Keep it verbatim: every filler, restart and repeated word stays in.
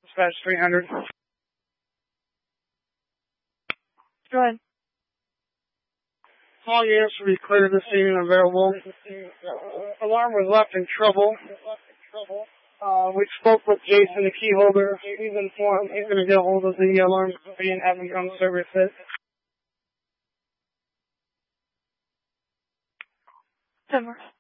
Dispatch three hundred. Go ahead. All units will be clear this evening and available. Alarm was left in trouble. Uh, we spoke with Jason, the key holder. He's informed he's going to get a hold of the alarm company and have them come service it. Ten more.